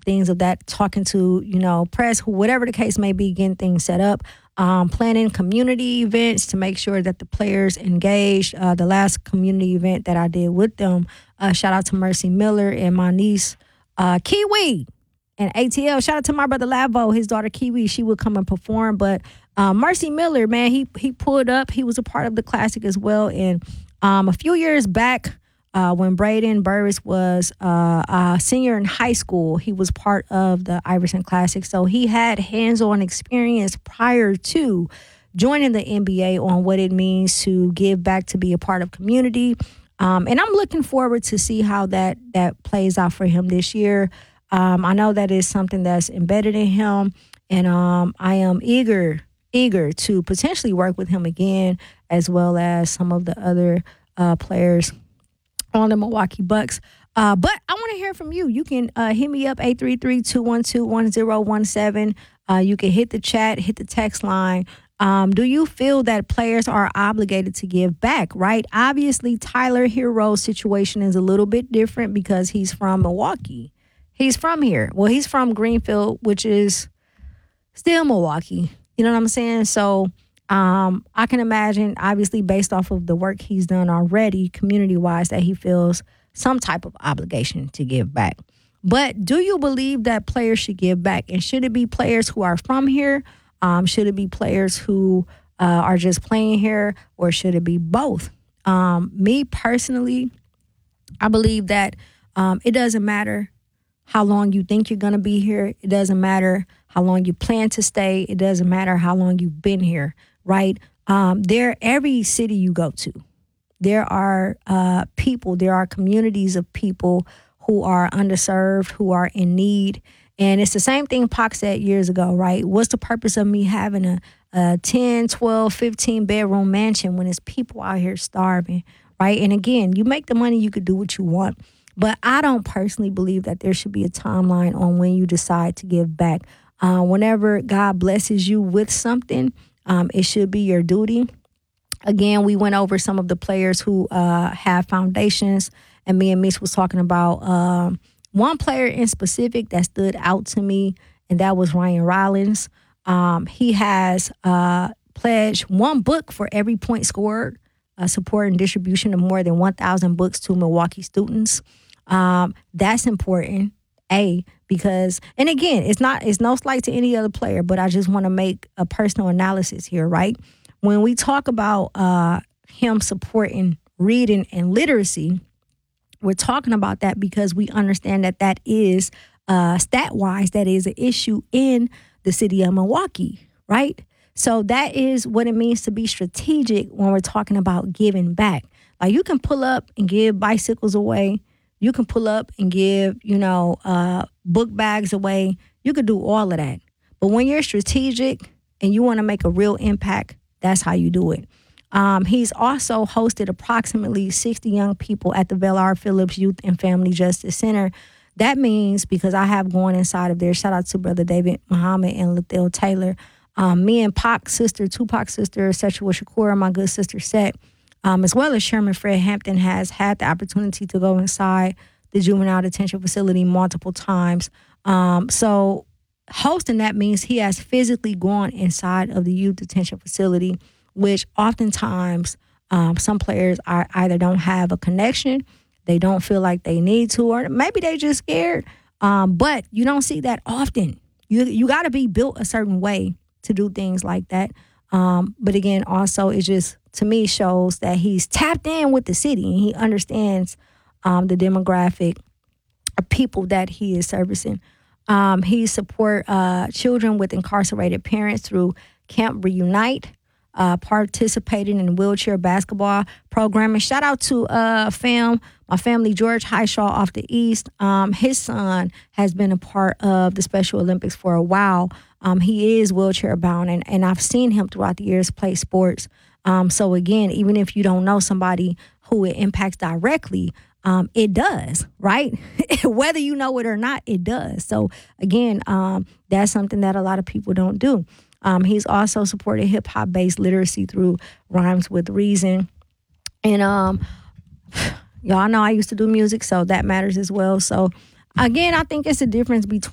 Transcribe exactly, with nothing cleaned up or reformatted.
things of that, talking to, you know, press, whatever the case may be, getting things set up, um, planning community events to make sure that the players engaged. Uh, the last community event that I did with them, uh, shout out to Mercy Miller and my niece, uh, Kiwi. And A T L, shout out to my brother Lavo, his daughter Kiwi. She would come and perform. But um, Mercy Miller, man, he he pulled up. He was a part of the Classic as well. And um, a few years back, uh, when Braden Burris was uh, a senior in high school, he was part of the Iverson Classic. So he had hands-on experience prior to joining the N B A on what it means to give back, to be a part of community. Um, and I'm looking forward to see how that that plays out for him this year. Um, I know that is something that's embedded in him, and um, I am eager, eager to potentially work with him again, as well as some of the other uh, players on the Milwaukee Bucks. Uh, but I want to hear from you. You can uh, hit me up, eight three three, two one two, one zero one seven. Uh, you can hit the chat, hit the text line. Um, do you feel that players are obligated to give back, right? Obviously, Tyler Herro's situation is a little bit different because he's from Milwaukee. He's from here. Well, he's from Greenfield, which is still Milwaukee. You know what I'm saying? So um, I can imagine, obviously, based off of the work he's done already, community-wise, that he feels some type of obligation to give back. But do you believe that players should give back? And should it be players who are from here? Um, should it be players who uh, are just playing here? Or should it be both? Um, me, personally, I believe that um, it doesn't matter how long you think you're going to be here. It doesn't matter how long you plan to stay. It doesn't matter how long you've been here, right? Um, there, every city you go to, there are uh, people, there are communities of people who are underserved, who are in need. And it's the same thing Pac said years ago, right? What's the purpose of me having a, a ten, twelve, fifteen bedroom mansion when there's people out here starving, right? And again, you make the money, you could do what you want. But I don't personally believe that there should be a timeline on when you decide to give back. Uh, whenever God blesses you with something, um, it should be your duty. Again, we went over some of the players who uh, have foundations, and me and Miss was talking about um, one player in specific that stood out to me, and that was Ryan Rollins. Um, he has uh, pledged one book for every point scored, uh, support and distribution of more than one thousand books to Milwaukee students. Um, that's important, A, because, and again, it's not, it's no slight to any other player, but I just want to make a personal analysis here, right? When we talk about uh, him supporting reading and literacy, we're talking about that because we understand that that is, uh, stat-wise, that is an issue in the city of Milwaukee, right? So that is what it means to be strategic when we're talking about giving back. Like, you can pull up and give bicycles away. You can pull up and give, you know, uh, book bags away. You could do all of that. But when you're strategic and you want to make a real impact, that's how you do it. Um, he's also hosted approximately sixty young people at the Vale R. Phillips Youth and Family Justice Center. That means, because I have gone inside of there, shout out to Brother David Muhammad and Lethel Taylor. Um, me and Pac's sister, Tupac's sister, Sexual Shakur, my good sister Set, Um, as well as Sherman Fred Hampton, has had the opportunity to go inside the juvenile detention facility multiple times. Um, so hosting that means he has physically gone inside of the youth detention facility, which oftentimes um, some players are either don't have a connection, they don't feel like they need to, or maybe they just scared. Um, but you don't see that often. You you got to be built a certain way to do things like that. Um, but again, also it just, to me, shows that he's tapped in with the city and he understands um, the demographic of people that he is servicing. Um, he support uh, children with incarcerated parents through Camp Reunite, uh, participating in wheelchair basketball program. And shout out to uh, fam, my family, George Highshaw off the East. Um, his son has been a part of the Special Olympics for a while. Um, he is wheelchair bound, and, and I've seen him throughout the years play sports. Um, so again, even if you don't know somebody who it impacts directly, um, it does, right? Whether you know it or not, it does. So again, um, that's something that a lot of people don't do. Um, he's also supported hip hop based literacy through Rhymes with Reason. And um, y'all know I used to do music, so that matters as well. So again, I think it's a difference between